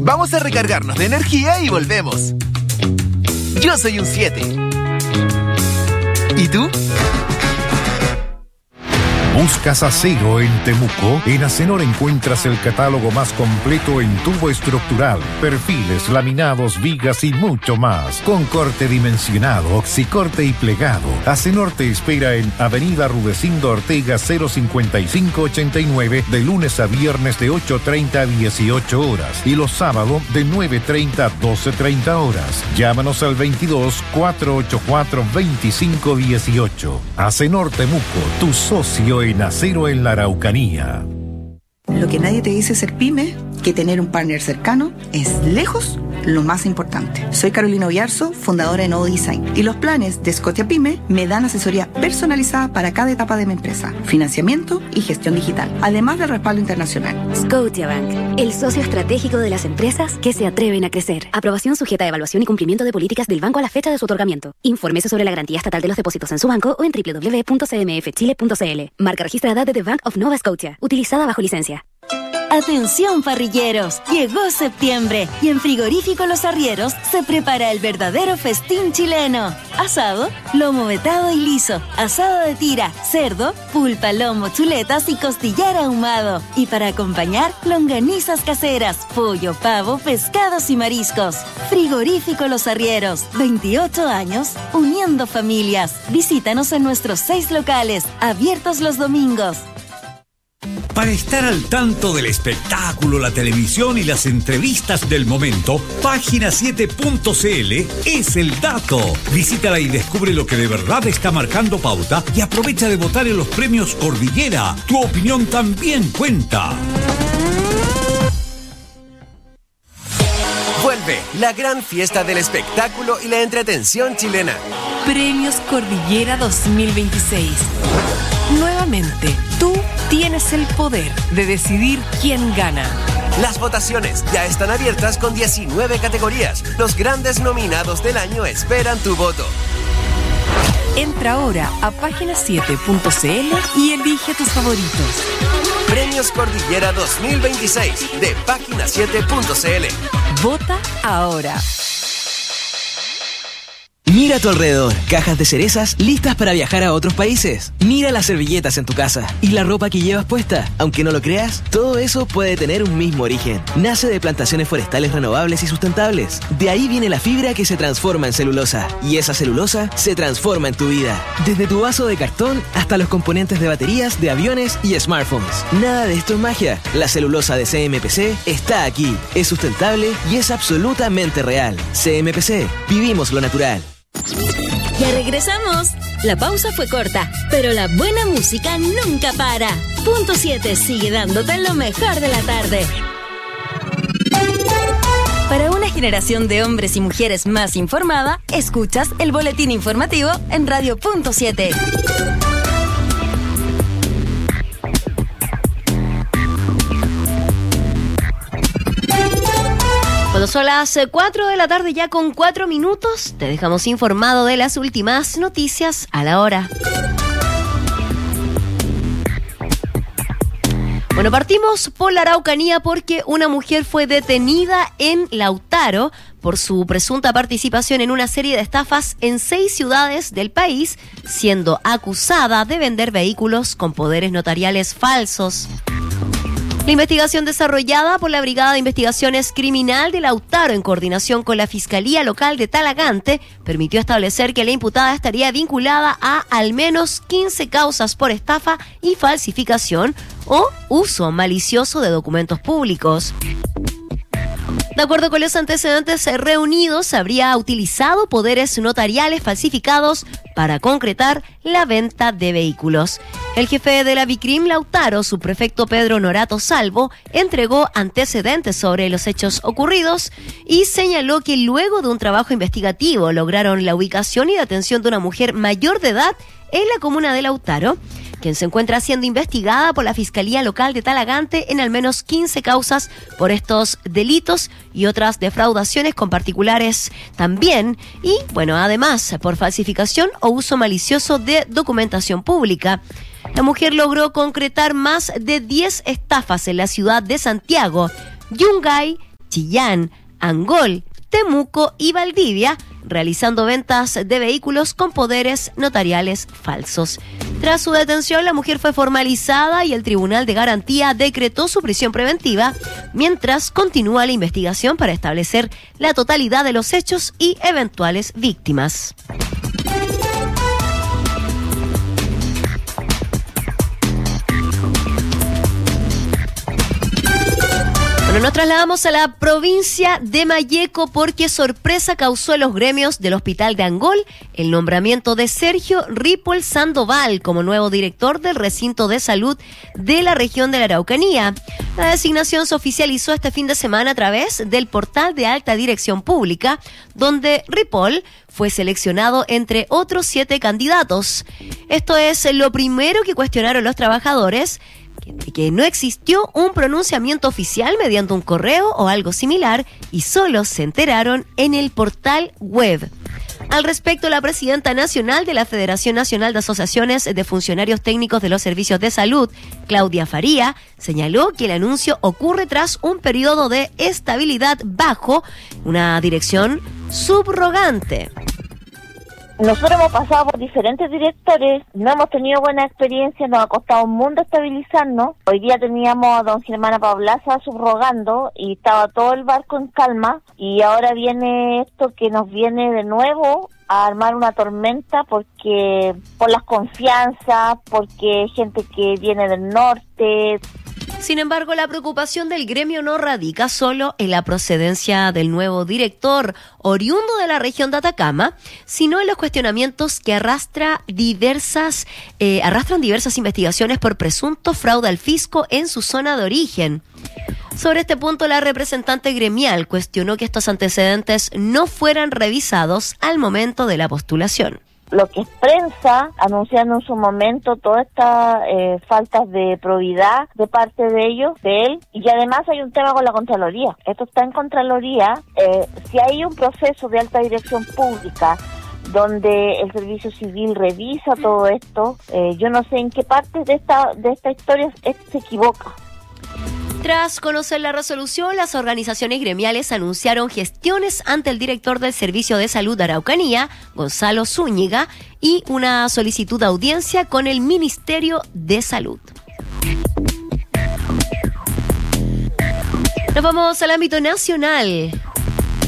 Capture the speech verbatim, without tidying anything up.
Vamos a recargarnos de energía y volvemos. Yo soy un siete. ¿Y tú? ¿Buscas acero en Temuco? En Acenor encuentras el catálogo más completo en tubo estructural, perfiles, laminados, vigas y mucho más. Con corte dimensionado, oxicorte y plegado. Acenor te espera en Avenida Rudecindo Ortega cero cincuenta y cinco ochenta y nueve de lunes a viernes de ocho treinta a dieciocho horas y los sábados de nueve treinta a doce treinta horas. Llámanos al veintidós, cuatrocientos ochenta y cuatro, veinticinco dieciocho. Acenor Temuco, tu socio en acero en la Araucanía. Lo que nadie te dice ser pyme, que tener un partner cercano es lejos lo más importante. Soy Carolina Oyarzo, fundadora de Novo Design, y los planes de Scotia Pyme me dan asesoría personalizada para cada etapa de mi empresa, financiamiento y gestión digital, además del respaldo internacional. Scotiabank, el socio estratégico de las empresas que se atreven a crecer. Aprobación sujeta a evaluación y cumplimiento de políticas del banco a la fecha de su otorgamiento. Infórmese sobre la garantía estatal de los depósitos en su banco o en doble u doble u doble u punto c m f chile punto c l. Marca registrada de The Bank of Nova Scotia, utilizada bajo licencia. Atención parrilleros, llegó septiembre y en Frigorífico Los Arrieros se prepara el verdadero festín chileno. Asado, lomo vetado y liso, asado de tira, cerdo, pulpa, lomo, chuletas y costillar ahumado. Y para acompañar, longanizas caseras, pollo, pavo, pescados y mariscos. Frigorífico Los Arrieros, veintiocho años, uniendo familias. Visítanos en nuestros seis locales, abiertos los domingos. Para estar al tanto del espectáculo, la televisión y las entrevistas del momento, página siete punto c l es el dato. Visítala y descubre lo que de verdad está marcando pauta y aprovecha de votar en los premios Cordillera. Tu opinión también cuenta. Vuelve la gran fiesta del espectáculo y la entretención chilena. Premios Cordillera dos mil veintiséis. Nuevamente, tú tienes el poder de decidir quién gana. Las votaciones ya están abiertas con diecinueve categorías. Los grandes nominados del año esperan tu voto. Entra ahora a página siete punto c l y elige tus favoritos. Premios Cordillera dos mil veintiséis de página siete punto c l. Vota ahora. Mira a tu alrededor, cajas de cerezas listas para viajar a otros países. Mira las servilletas en tu casa y la ropa que llevas puesta. Aunque no lo creas, todo eso puede tener un mismo origen. Nace de plantaciones forestales renovables y sustentables. De ahí viene la fibra que se transforma en celulosa. Y esa celulosa se transforma en tu vida. Desde tu vaso de cartón hasta los componentes de baterías, de aviones y smartphones. Nada de esto es magia. La celulosa de C M P C está aquí. Es sustentable y es absolutamente real. C M P C. Vivimos lo natural. Ya regresamos. La pausa fue corta, pero la buena música nunca para. Punto siete sigue dándote lo mejor de la tarde. Para una generación de hombres y mujeres más informada, escuchas el boletín informativo en Radio Punto siete. Cuando son las cuatro de la tarde ya con cuatro minutos, te dejamos informado de las últimas noticias a la hora. Bueno, partimos por la Araucanía porque una mujer fue detenida en Lautaro por su presunta participación en una serie de estafas en seis ciudades del país, siendo acusada de vender vehículos con poderes notariales falsos. La investigación desarrollada por la Brigada de Investigaciones Criminal de Lautaro en coordinación con la Fiscalía Local de Talagante permitió establecer que la imputada estaría vinculada a al menos quince causas por estafa y falsificación o uso malicioso de documentos públicos. De acuerdo con los antecedentes reunidos, habría utilizado poderes notariales falsificados para concretar la venta de vehículos. El jefe de la Vicrim Lautaro, subprefecto Pedro Norato Salvo, entregó antecedentes sobre los hechos ocurridos y señaló que luego de un trabajo investigativo lograron la ubicación y detención de una mujer mayor de edad en la comuna de Lautaro, quien se encuentra siendo investigada por la Fiscalía Local de Talagante en al menos quince causas por estos delitos y otras defraudaciones con particulares también, y bueno, además por falsificación o uso malicioso de documentación pública. La mujer logró concretar más de diez estafas en la ciudad de Santiago, Yungay, Chillán, Angol, Temuco y Valdivia, realizando ventas de vehículos con poderes notariales falsos. Tras su detención, la mujer fue formalizada y el Tribunal de Garantía decretó su prisión preventiva, mientras continúa la investigación para establecer la totalidad de los hechos y eventuales víctimas. Bueno, nos trasladamos a la provincia de Malleco porque sorpresa causó en los gremios del Hospital de Angol el nombramiento de Sergio Ripoll Sandoval como nuevo director del recinto de salud de la región de la Araucanía. La designación se oficializó este fin de semana a través del portal de Alta Dirección Pública, donde Ripoll fue seleccionado entre otros siete candidatos. Esto es lo primero que cuestionaron los trabajadores, que no existió un pronunciamiento oficial mediante un correo o algo similar y solo se enteraron en el portal web. Al respecto, la presidenta nacional de la Federación Nacional de Asociaciones de Funcionarios Técnicos de los Servicios de Salud, Claudia Faría, señaló que el anuncio ocurre tras un periodo de estabilidad bajo una dirección subrogante. Nosotros hemos pasado por diferentes directores, no hemos tenido buena experiencia, nos ha costado un mundo estabilizarnos. Hoy día teníamos a don Germán Pablaza subrogando y estaba todo el barco en calma, y ahora viene esto que nos viene de nuevo a armar una tormenta porque por las confianzas, porque gente que viene del norte. Sin embargo, la preocupación del gremio no radica solo en la procedencia del nuevo director oriundo de la región de Atacama, sino en los cuestionamientos que arrastra diversas, eh, arrastran diversas investigaciones por presunto fraude al fisco en su zona de origen. Sobre este punto, la representante gremial cuestionó que estos antecedentes no fueran revisados al momento de la postulación. Lo que es prensa, anunciando en su momento todas estas eh, faltas de probidad de parte de ellos, de él, y además hay un tema con la Contraloría. Esto está en Contraloría. Eh, si hay un proceso de alta dirección pública donde el Servicio Civil revisa todo esto, eh, yo no sé en qué parte de esta, de esta historia se equivoca. Tras conocer la resolución, las organizaciones gremiales anunciaron gestiones ante el director del Servicio de Salud de Araucanía, Gonzalo Zúñiga, y una solicitud de audiencia con el Ministerio de Salud. Nos vamos al ámbito nacional.